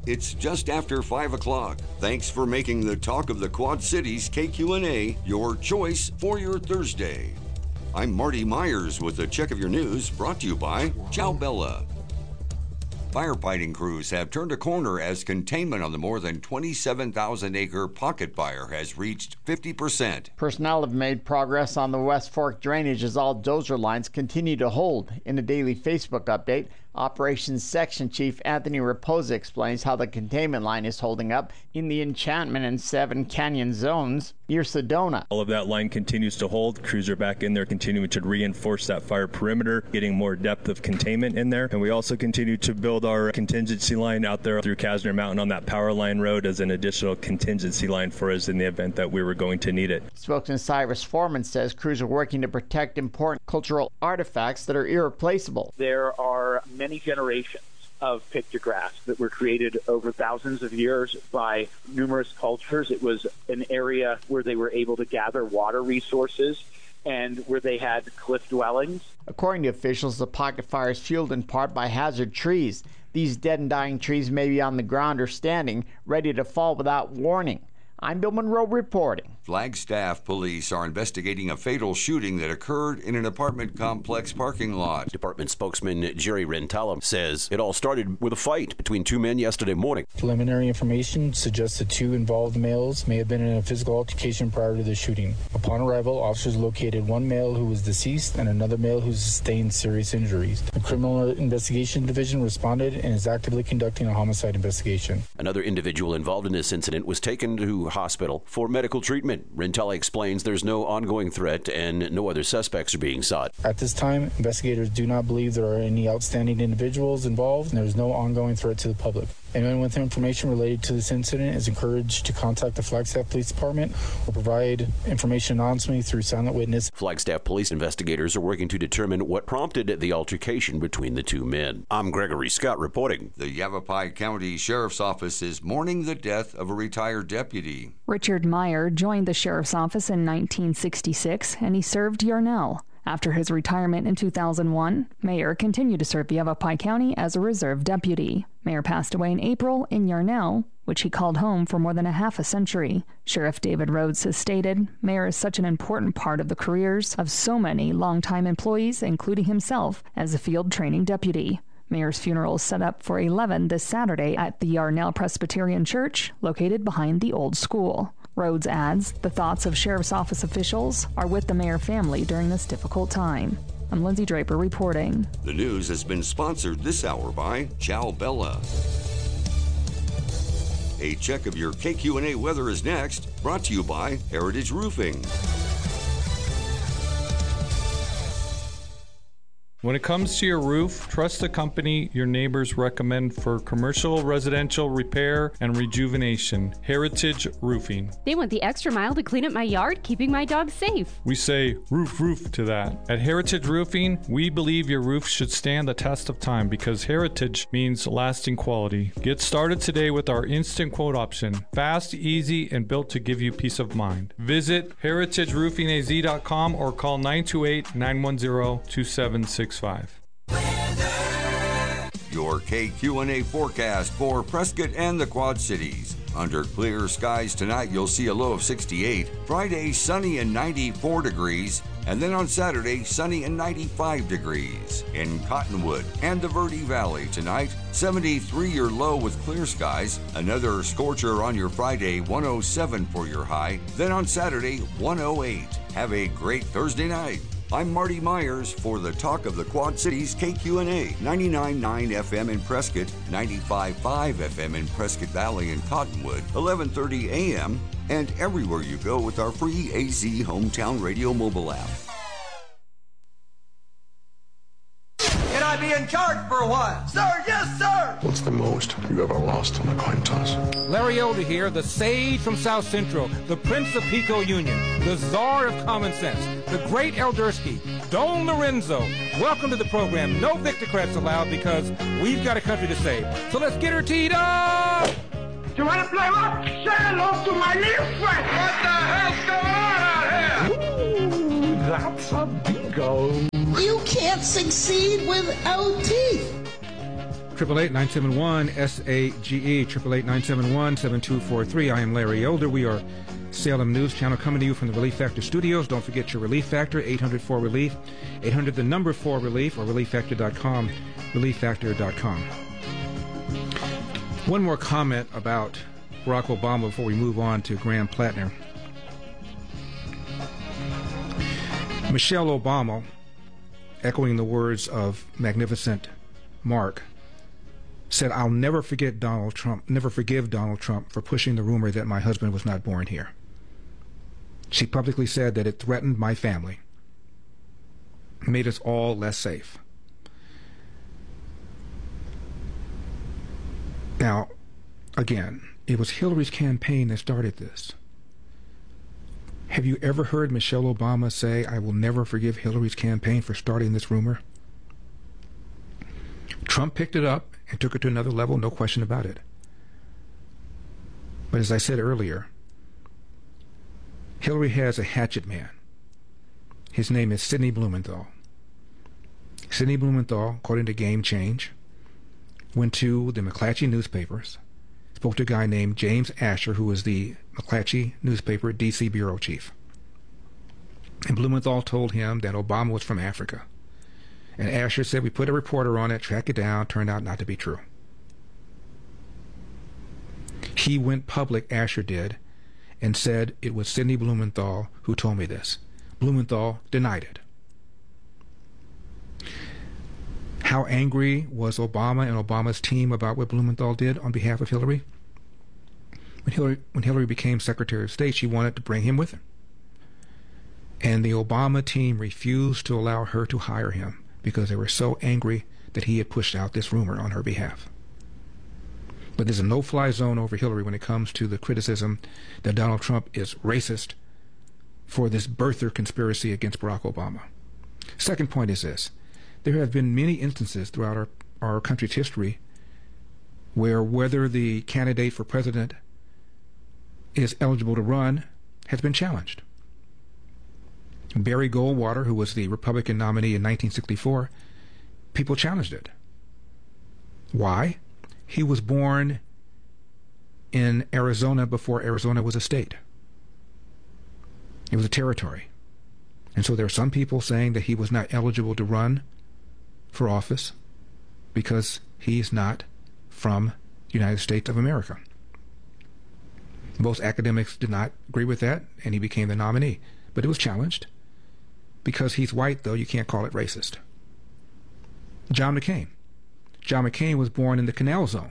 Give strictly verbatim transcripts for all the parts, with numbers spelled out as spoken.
It's just after five o'clock. Thanks for making the Talk of the Quad Cities K Q N A your choice for your Thursday. I'm Marty Myers with a check of your news brought to you by Ciao Bella. Firefighting crews have turned a corner as containment on the more than twenty-seven thousand acre Pocket Fire has reached fifty percent. Personnel have made progress on the West Fork drainage as all dozer lines continue to hold. In a daily Facebook update, Operations Section Chief Anthony Raposa explains how the containment line is holding up in the Enchantment and Seven Canyon zones near Sedona. All of that line continues to hold. Crews are back in there continuing to reinforce that fire perimeter, getting more depth of containment in there. And we also continue to build our contingency line out there through Kasner Mountain on that power line road as an additional contingency line for us in the event that we were going to need it. Spokesman Cyrus Foreman says crews are working to protect important cultural artifacts that are irreplaceable. There are many generations of pictographs that were created over thousands of years by numerous cultures. It was an area where they were able to gather water resources and where they had cliff dwellings. According to officials, the Pocket Fire is fueled in part by hazard trees. These dead and dying trees may be on the ground or standing, ready to fall without warning. I'm Bill Monroe reporting. Flagstaff police are investigating a fatal shooting that occurred in an apartment complex parking lot. Department spokesman Jerry Rentala says it all started with a fight between two men yesterday morning. Preliminary information suggests the two involved males may have been in a physical altercation prior to the shooting. Upon arrival, officers located one male who was deceased and another male who sustained serious injuries. The Criminal Investigation Division responded and is actively conducting a homicide investigation. Another individual involved in this incident was taken to hospital for medical treatment. Rentala explains there's no ongoing threat and no other suspects are being sought. At this time, investigators do not believe there are any outstanding individuals involved and there is no ongoing threat to the public. Anyone with information related to this incident is encouraged to contact the Flagstaff Police Department or provide information anonymously through silent witness. Flagstaff police investigators are working to determine what prompted the altercation between the two men. I'm Gregory Scott reporting. The Yavapai County Sheriff's Office is mourning the death of a retired deputy. Richard Meyer joined the Sheriff's Office in nineteen sixty-six, and he served Yarnell. After his retirement in two thousand one, Meyer continued to serve Yavapai County as a reserve deputy. Meyer passed away in April in Yarnell, which he called home for more than a half a century. Sheriff David Rhodes has stated, Meyer is such an important part of the careers of so many longtime employees, including himself, as a field training deputy. Meyer's funeral is set up for eleven this Saturday at the Yarnell Presbyterian Church, located behind the old school. Rhodes adds, the thoughts of Sheriff's Office officials are with the Meyer family during this difficult time. I'm Lindsay Draper reporting. The news has been sponsored this hour by Ciao Bella. A check of your K Q N A weather is next, brought to you by Heritage Roofing. When it comes to your roof, trust the company your neighbors recommend for commercial, residential repair and rejuvenation. Heritage Roofing. They went the extra mile to clean up my yard, keeping my dog safe. We say roof, roof to that. At Heritage Roofing, we believe your roof should stand the test of time because heritage means lasting quality. Get started today with our instant quote option. Fast, easy, and built to give you peace of mind. Visit heritage roofing a z dot com or call nine two eight, nine one zero, two seven six five. Your K Q N A forecast for Prescott and the Quad Cities. Under clear skies tonight, you'll see a low of sixty-eight. Friday, sunny and ninety-four degrees. And then on Saturday, sunny and ninety-five degrees. In Cottonwood and the Verde Valley tonight, seventy-three your low with clear skies. Another scorcher on your Friday, one oh seven for your high. Then on Saturday, one oh eight. Have a great Thursday night. I'm Marty Myers for the Talk of the Quad Cities K Q N A, ninety-nine point nine F M in Prescott, ninety-five point five F M in Prescott Valley and Cottonwood, eleven thirty A M, and everywhere you go with our free A Z Hometown Radio mobile app. Can I be in charge for a while? Sir, yes, sir! What's the most you ever lost on a coin toss? Larry Elder here, the sage from South Central, the Prince of Pico Union, the czar of common sense, the great Eldersky, Don Lorenzo. Welcome to the program. No Victocrats allowed because we've got a country to save. So let's get her teed up! You want to play what? Say hello to my little friend! What the hell's going on out here? Ooh, that's a bingo. You can't succeed without teeth. eight eight eight, nine seven one, S A G E, eight eight eight, nine seven one, seven two four three. I am Larry Elder. We are Salem News Channel coming to you from the Relief Factor studios. Don't forget your Relief Factor, eight hundred four relief, eight hundred the number four relief, or relief factor dot com, relief factor dot com. One more comment about Barack Obama before we move on to Graham Plattner. Michelle Obama, echoing the words of Magnificent Mark, said, "I'll never forget Donald Trump, never forgive Donald Trump for pushing the rumor that my husband was not born here." She publicly said that it threatened my family, made us all less safe. Now, again, it was Hillary's campaign that started this. Have you ever heard Michelle Obama say, "I will never forgive Hillary's campaign for starting this rumor"? Trump picked it up and took it to another level, no question about it. But as I said earlier, Hillary has a hatchet man. His name is Sidney Blumenthal. Sidney Blumenthal, according to Game Change, went to the McClatchy newspapers, spoke to a guy named James Asher, who was the McClatchy newspaper D C bureau chief. And Blumenthal told him that Obama was from Africa. And Asher said, "We put a reporter on it, tracked it down, turned out not to be true." He went public, Asher did, and said it was Sidney Blumenthal who told me this. Blumenthal denied it. How angry was Obama and Obama's team about what Blumenthal did on behalf of Hillary? When Hillary, when Hillary became Secretary of State, she wanted to bring him with her. And the Obama team refused to allow her to hire him because they were so angry that he had pushed out this rumor on her behalf. But there's a no-fly zone over Hillary when it comes to the criticism that Donald Trump is racist for this birther conspiracy against Barack Obama. Second point is this. There have been many instances throughout our, our country's history where whether the candidate for president is eligible to run has been challenged. Barry Goldwater, who was the Republican nominee in nineteen sixty-four, people challenged it. Why? He was born in Arizona before Arizona was a state. It was a territory. And so there are some people saying that he was not eligible to run for office because he's not from the United States of America. Most academics did not agree with that, and he became the nominee. But it was challenged. Because he's white, though, you can't call it racist. John McCain. John McCain was born in the Canal Zone.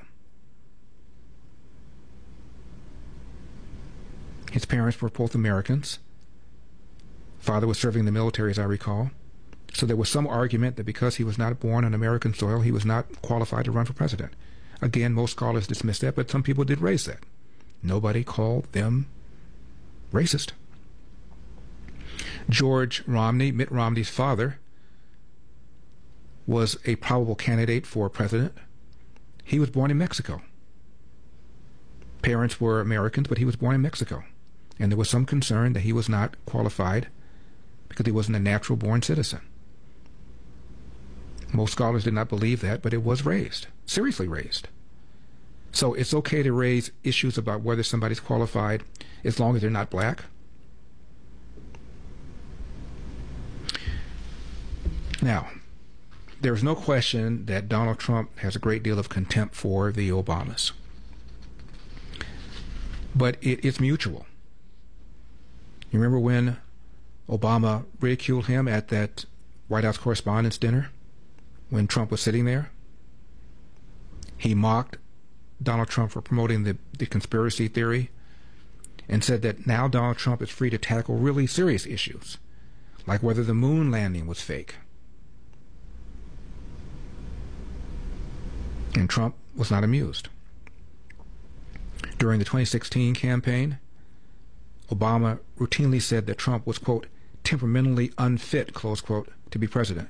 His parents were both Americans. Father was serving in the military, as I recall. So there was some argument that because he was not born on American soil, he was not qualified to run for president. Again, most scholars dismissed that, but some people did raise that. Nobody called them racist. George Romney, Mitt Romney's father, was a probable candidate for president. He was born in Mexico. Parents were Americans, but he was born in Mexico. And there was some concern that he was not qualified because he wasn't a natural-born citizen. Most scholars did not believe that, but it was raised, seriously raised. So it's okay to raise issues about whether somebody's qualified as long as they're not black. Now, there's no question that Donald Trump has a great deal of contempt for the Obamas. But it, it's mutual. You remember when Obama ridiculed him at that White House Correspondents' Dinner when Trump was sitting there? He mocked Donald Trump for promoting the, the conspiracy theory and said that now Donald Trump is free to tackle really serious issues, like whether the moon landing was fake. And Trump was not amused. During the twenty sixteen campaign, Obama routinely said that Trump was, quote, temperamentally unfit, close quote, to be president.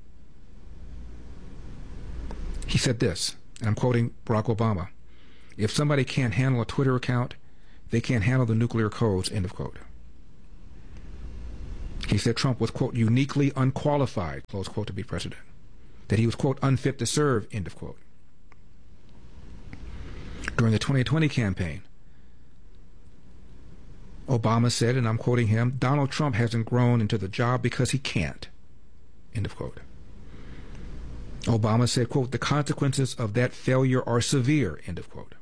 He said this, and I'm quoting Barack Obama, "If somebody can't handle a Twitter account, they can't handle the nuclear codes," end of quote. He said Trump was, quote, uniquely unqualified, close quote, to be president. That he was, quote, unfit to serve, end of quote. During the twenty twenty campaign, Obama said, and I'm quoting him, "Donald Trump hasn't grown into the job because he can't." End of quote. Obama said, quote, "The consequences of that failure are severe," end of quote.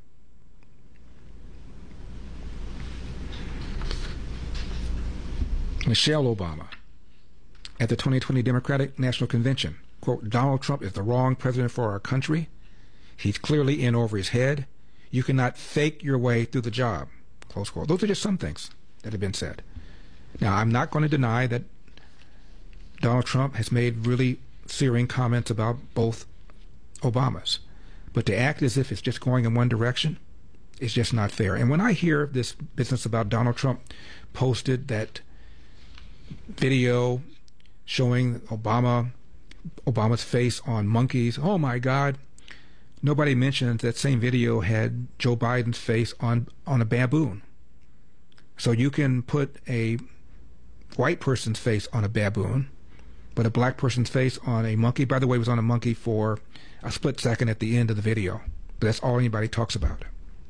Michelle Obama, at the twenty twenty Democratic National Convention, quote, "Donald Trump is the wrong president for our country. He's clearly in over his head. You cannot fake your way through the job," close quote. Those are just some things that have been said. Now, I'm not going to deny that Donald Trump has made really searing comments about both Obamas, but to act as if it's just going in one direction is just not fair. And when I hear this business about Donald Trump posted that video showing Obama, Obama's face on monkeys, oh my God, nobody mentions that same video had Joe Biden's face on, on a baboon. So you can put a white person's face on a baboon, but a black person's face on a monkey. By the way, it was on a monkey for a split second at the end of the video. But that's all anybody talks about.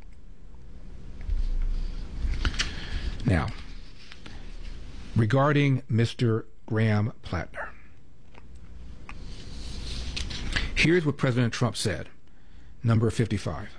Now, regarding Mister Graham Plattner, here's what President Trump said, number fifty-five.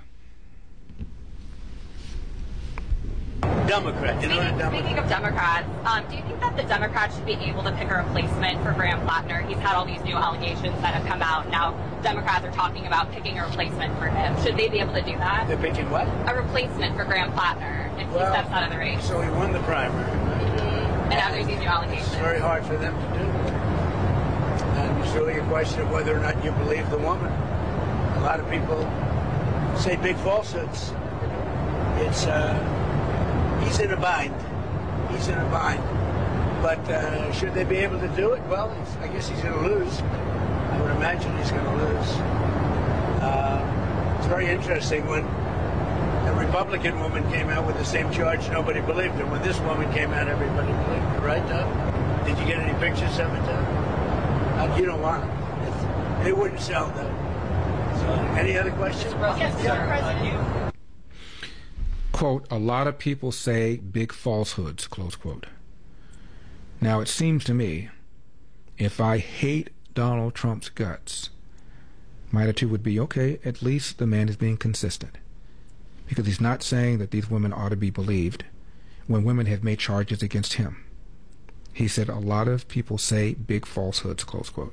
Democrat. You know, speaking, Democrat. speaking of Democrats, um, do you think that the Democrats should be able to pick a replacement for Graham Plattner? He's had all these new allegations that have come out. Now Democrats are talking about picking a replacement for him. Should they be able to do that? They're picking what? A replacement for Graham Plattner if well, he steps out of the race. So he won the primary. Mm-hmm. And now there's these new allegations. It's very hard for them to do. And it's really a question of whether or not you believe the woman. A lot of people say big falsehoods. It's uh, he's in a bind. He's in a bind. But uh, should they be able to do it? Well, I guess he's going to lose. I would imagine he's going to lose. Uh, it's very interesting when a Republican woman came out with the same charge, nobody believed her. When this woman came out, everybody believed her, right, Doug? Did you get any pictures of it, Doug? Uh, you don't want them. They wouldn't sell them. So, any other questions? Yes, Mister President. Quote, "A lot of people say big falsehoods," close quote. Now, it seems to me, if I hate Donald Trump's guts, my attitude would be, okay, at least the man is being consistent. Because he's not saying that these women ought to be believed when women have made charges against him. He said a lot of people say big falsehoods, close quote.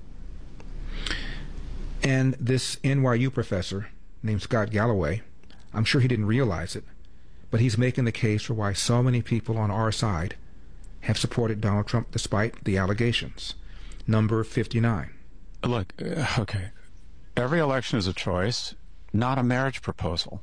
And this N Y U professor named Scott Galloway, I'm sure he didn't realize it, but he's making the case for why so many people on our side have supported Donald Trump despite the allegations. Number fifty-nine. Look, okay, every election is a choice, not a marriage proposal.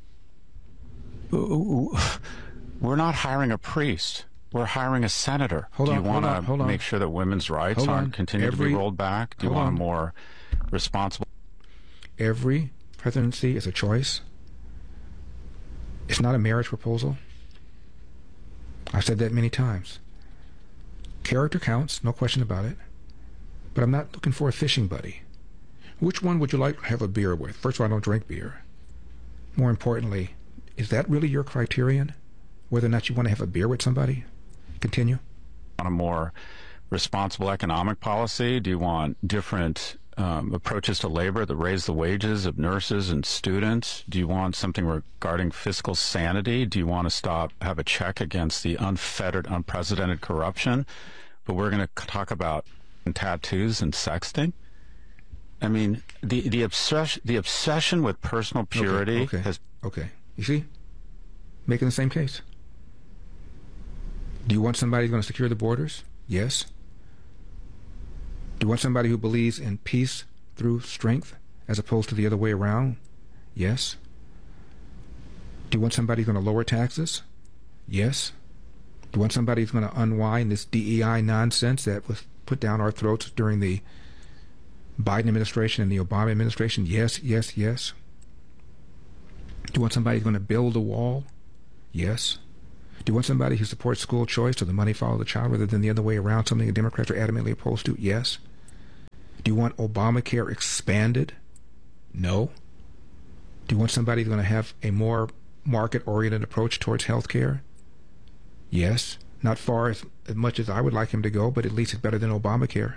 We're not hiring a priest. We're hiring a senator. Hold Do you on, want hold to on. make sure that women's rights Hold aren't on. continue Every, to be rolled back? Do you want on. a more responsible... Every presidency is a choice. It's not a marriage proposal. I've said that many times. Character counts, no question about it. But I'm not looking for a fishing buddy. Which one would you like to have a beer with? First of all, I don't drink beer. More importantly, is that really your criterion? Whether or not you want to have a beer with somebody? Continue. Want a more responsible economic policy? Do you want different um, approaches to labor that raise the wages of nurses and students? Do you want something regarding fiscal sanity? Do you want to stop, have a check against the unfettered, unprecedented corruption? But we're going to talk about tattoos and sexting? I mean, the the obsession the obsession with personal purity okay, okay, has... Okay, you see? Making the same case. Do you want somebody who's going to secure the borders? Yes. Do you want somebody who believes in peace through strength as opposed to the other way around? Yes. Do you want somebody who's going to lower taxes? Yes. Do you want somebody who's going to unwind this D E I nonsense that was put down our throats during the Biden administration and the Obama administration? Yes, yes, yes. Do you want somebody who's going to build a wall? Yes. Do you want somebody who supports school choice so the money follow the child rather than the other way around, something the Democrats are adamantly opposed to? Yes. Do you want Obamacare expanded? No. Do you want somebody who's going to have a more market-oriented approach towards health care? Yes. Not far as, as much as I would like him to go, but at least it's better than Obamacare.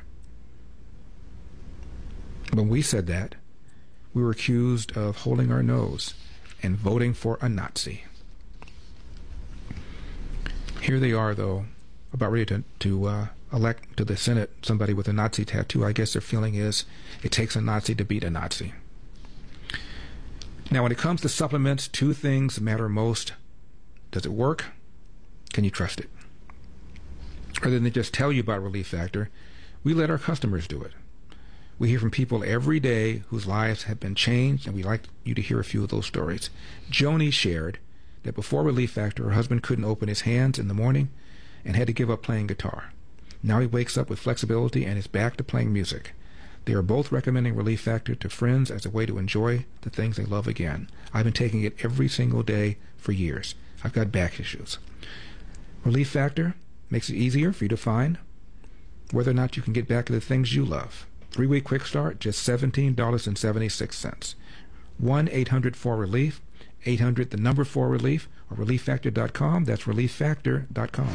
When we said that, we were accused of holding our nose and voting for a Nazi. Here they are, though, about ready to, to uh, elect to the Senate somebody with a Nazi tattoo. I guess their feeling is it takes a Nazi to beat a Nazi. Now, when it comes to supplements, two things matter most. Does it work? Can you trust it? Rather than just tell you about Relief Factor, we let our customers do it. We hear from people every day whose lives have been changed, and we'd like you to hear a few of those stories. Joni shared that before Relief Factor, her husband couldn't open his hands in the morning and had to give up playing guitar. Now he wakes up with flexibility and is back to playing music. They are both recommending Relief Factor to friends as a way to enjoy the things they love again. I've been taking it every single day for years. I've got back issues. Relief Factor makes it easier for you to find whether or not you can get back to the things you love. Three-week quick start, just seventeen dollars and seventy-six cents. one eight hundred four relief, eight hundred the number four relief, or relief factor dot com. That's relief factor dot com.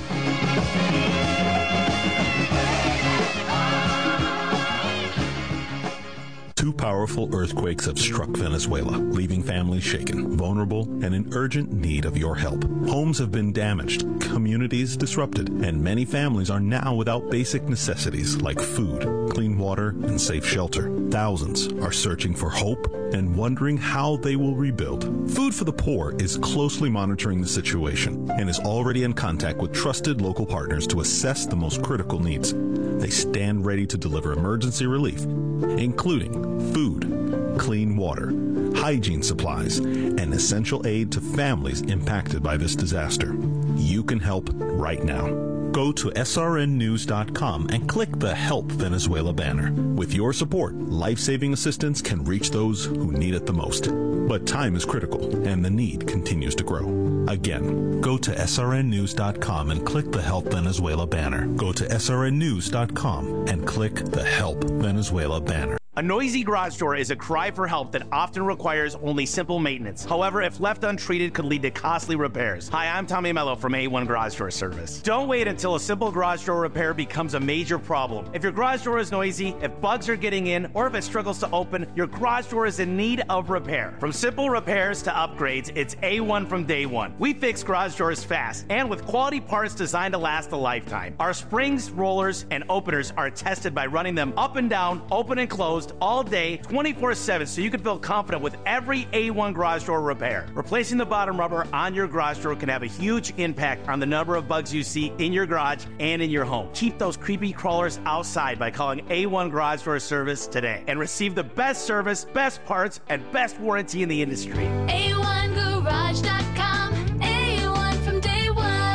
Two powerful earthquakes have struck Venezuela, leaving families shaken, vulnerable, and in urgent need of your help. Homes have been damaged, communities disrupted, and many families are now without basic necessities like food, clean water, and safe shelter. Thousands are searching for hope and wondering how they will rebuild. Food for the Poor is closely monitoring the situation and is already in contact with trusted local partners to assess the most critical needs. They stand ready to deliver emergency relief, including food, clean water, hygiene supplies, and essential aid to families impacted by this disaster. You can help right now. Go to S R N news dot com and click the Help Venezuela banner. With your support, life-saving assistance can reach those who need it the most. But time is critical, and the need continues to grow. Again, go to S R N news dot com and click the Help Venezuela banner. Go to S R N news dot com and click the Help Venezuela banner. A noisy garage door is a cry for help that often requires only simple maintenance. However, if left untreated, could lead to costly repairs. Hi, I'm Tommy Mello from A one Garage Door Service. Don't wait until a simple garage door repair becomes a major problem. If your garage door is noisy, if bugs are getting in, or if it struggles to open, your garage door is in need of repair. From simple repairs to upgrades, it's A one from day one. We fix garage doors fast and with quality parts designed to last a lifetime. Our springs, rollers, and openers are tested by running them up and down, open and closed, all day, twenty-four seven, so you can feel confident with every A one garage door repair. Replacing the bottom rubber on your garage door can have a huge impact on the number of bugs you see in your garage and in your home. Keep those creepy crawlers outside by calling A one Garage Door Service today and receive the best service, best parts, and best warranty in the industry. A one garage dot com, A one from day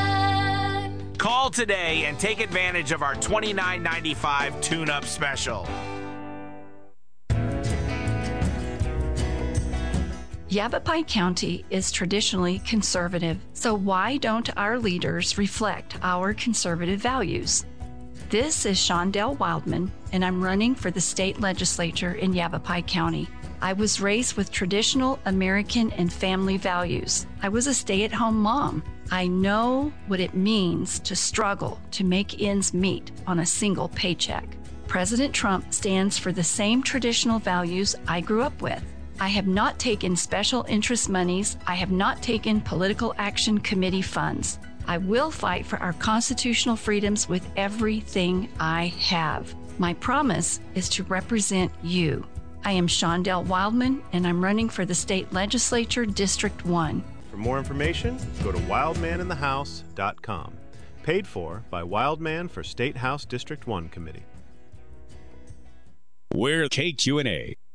one. Call today and take advantage of our twenty-nine ninety-five tune-up special. Yavapai County is traditionally conservative, so why don't our leaders reflect our conservative values? This is Shondell Wildman, and I'm running for the state legislature in Yavapai County. I was raised with traditional American and family values. I was a stay-at-home mom. I know what it means to struggle to make ends meet on a single paycheck. President Trump stands for the same traditional values I grew up with. I have not taken special interest monies. I have not taken political action committee funds. I will fight for our constitutional freedoms with everything I have. My promise is to represent you. I am Shondell Wildman, and I'm running for the state legislature, District one. For more information, go to wildman in the house dot com. Paid for by Wildman for State House District one Committee. We're K Q N A.